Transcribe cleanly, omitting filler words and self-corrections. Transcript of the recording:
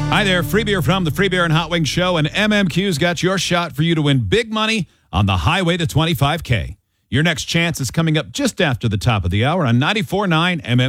Hi there, Free Beer from the Free Beer and Hot Wings Show, and MMQ's got your shot for you to win big money on the highway to 25K. Your next chance is coming up just after the top of the hour on 94.9 MM.